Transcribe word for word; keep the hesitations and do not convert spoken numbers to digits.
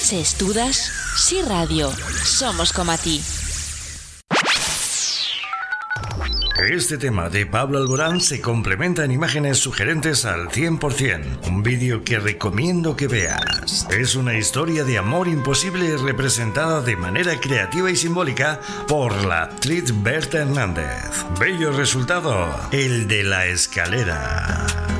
Se estudas, si radio, somos como a ti. Este tema de Pablo Alborán se complementa en imágenes sugerentes al cien por ciento. Un vídeo que recomiendo que veas. Es una historia de amor imposible representada de manera creativa y simbólica por la actriz Berta Hernández. Bello resultado, el de la escalera.